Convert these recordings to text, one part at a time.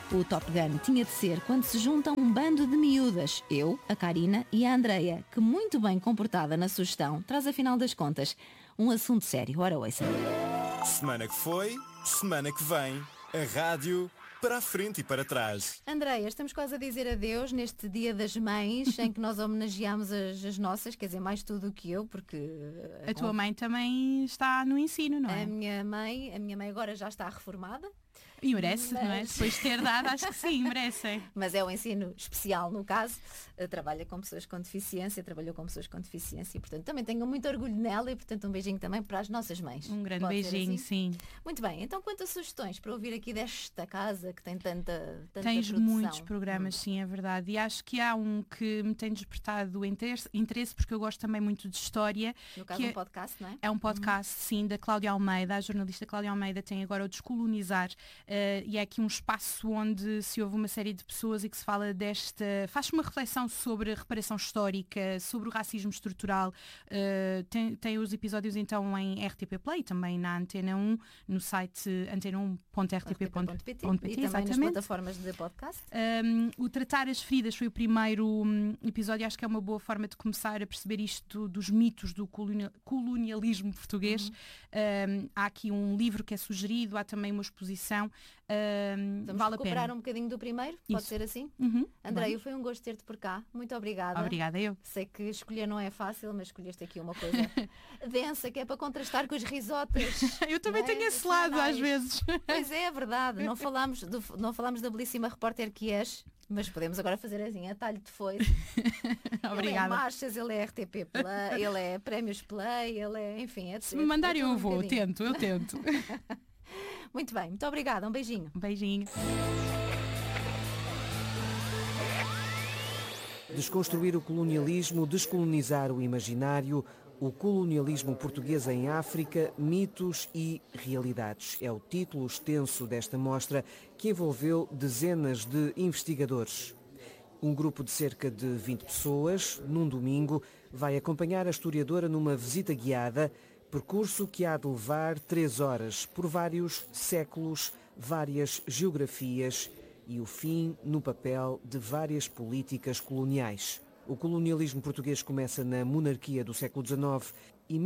O Top Gun tinha de ser quando se juntam um bando de miúdas, eu, a Karina e a Andreia, que muito bem comportada na sugestão, traz afinal das contas um assunto sério. Ora, ouça. Semana que foi, semana que vem, a rádio para a frente e para trás. Andreia, estamos quase a dizer adeus neste Dia das Mães, em que nós homenageamos as nossas, quer dizer, mais tu do que eu, porque... A tua mãe também está no ensino, não é? A minha mãe agora já está reformada. E merece, não é? Depois de ter dado, acho que sim, merece. Mas é um ensino especial, no caso. Trabalha com pessoas com deficiência, trabalhou com pessoas com deficiência e, portanto, também tenho muito orgulho nela e, portanto, um beijinho também para as nossas mães. Um grande Pode beijinho, assim? sim. Muito bem, então quantas sugestões para ouvir aqui desta casa que tem tanta Tens produção? muitos programas, sim, é verdade. E acho que há um que me tem despertado interesse, porque eu gosto também muito de história. No caso, um podcast, não é? É um podcast, sim, da Cláudia Almeida. A jornalista Cláudia Almeida tem agora o Descolonizar, e é aqui um espaço onde se ouve uma série de pessoas e que se fala faz uma reflexão sobre a reparação histórica, sobre o racismo estrutural. Tem os episódios então em RTP Play, também na Antena 1, no site antena1.rtp.pt. E também nas plataformas de podcast. O Tratar as Feridas foi o primeiro episódio, acho que é uma boa forma de começar a perceber isto dos mitos do colonialismo português. Há aqui um livro que é sugerido, há também uma exposição. Vamos vale recuperar a pena. um bocadinho do primeiro? Isso. Pode ser assim? Andreia, foi um gosto ter-te por cá. Muito obrigada. Obrigada eu. Sei que escolher não é fácil, mas escolheste aqui uma coisa densa, que é para contrastar com os risotas. Eu também tenho esse lado às vezes. Pois é verdade. Não falámos da belíssima repórter que és, mas podemos agora fazer assim, a talho de foice. Obrigada. Ele é Marchas, ele é RTP Play, ele é Prémios Play, ele é, enfim... Se me mandarem eu vou, eu tento. Muito bem, muito obrigada, um beijinho. Um beijinho. Desconstruir o colonialismo, descolonizar o imaginário, o colonialismo português em África, mitos e realidades. É o título extenso desta mostra que envolveu dezenas de investigadores. Um grupo de cerca de 20 pessoas, num domingo, vai acompanhar a historiadora numa visita guiada, percurso que há de levar 3 horas, por vários séculos, várias geografias e o fim no papel de várias políticas coloniais. O colonialismo português começa na monarquia do século XIX e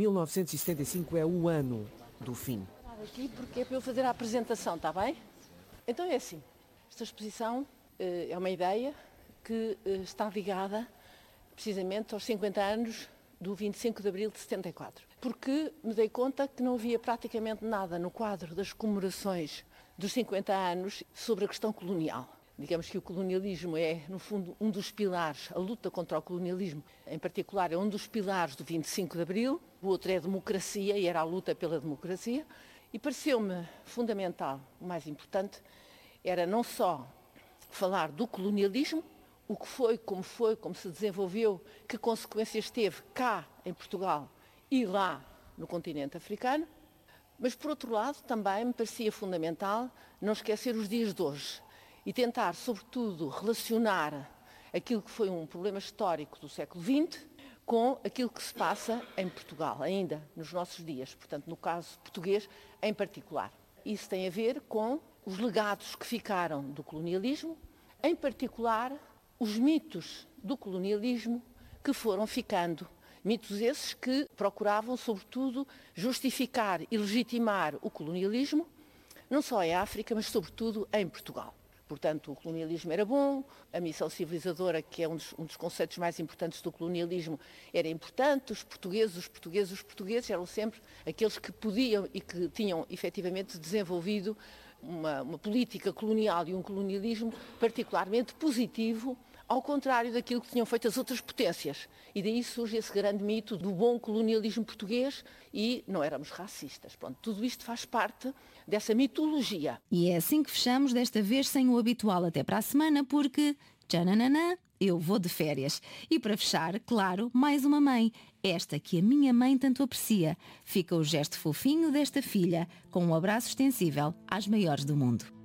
1975 é o ano do fim. Aqui porque é para eu fazer a apresentação, está bem? Então é assim, esta exposição é uma ideia que está ligada precisamente aos 50 anos do 25 de Abril de 74. Porque me dei conta que não havia praticamente nada no quadro das comemorações dos 50 anos sobre a questão colonial. Digamos que o colonialismo é, no fundo, um dos pilares, a luta contra o colonialismo, em particular, é um dos pilares do 25 de Abril, o outro é a democracia e era a luta pela democracia, e pareceu-me fundamental, o mais importante, era não só falar do colonialismo, o que foi, como se desenvolveu, que consequências teve cá em Portugal e lá no continente africano, mas por outro lado também me parecia fundamental não esquecer os dias de hoje e tentar, sobretudo, relacionar aquilo que foi um problema histórico do século XX com aquilo que se passa em Portugal, ainda nos nossos dias, portanto, no caso português em particular. Isso tem a ver com os legados que ficaram do colonialismo, em particular os mitos do colonialismo que foram ficando. Mitos esses que procuravam, sobretudo, justificar e legitimar o colonialismo, não só em África, mas sobretudo em Portugal. Portanto, o colonialismo era bom, a missão civilizadora, que é um dos conceitos mais importantes do colonialismo, era importante, os portugueses eram sempre aqueles que podiam e que tinham efetivamente desenvolvido uma política colonial e um colonialismo particularmente positivo, ao contrário daquilo que tinham feito as outras potências. E daí surge esse grande mito do bom colonialismo português e não éramos racistas. Pronto, tudo isto faz parte dessa mitologia. E é assim que fechamos, desta vez sem o habitual até para a semana, porque, tchananana, eu vou de férias. E para fechar, claro, mais uma mãe. Esta que a minha mãe tanto aprecia. Fica o gesto fofinho desta filha, com um abraço extensível às maiores do mundo.